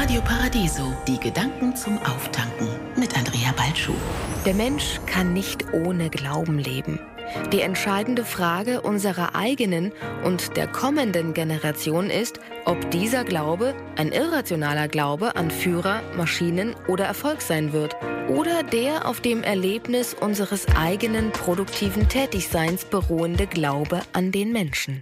Radio Paradiso, die Gedanken zum Auftanken mit Andrea Balschuh. Der Mensch kann nicht ohne Glauben leben. Die entscheidende Frage unserer eigenen und der kommenden Generation ist, ob dieser Glaube ein irrationaler Glaube an Führer, Maschinen oder Erfolg sein wird oder der auf dem Erlebnis unseres eigenen produktiven Tätigseins beruhende Glaube an den Menschen.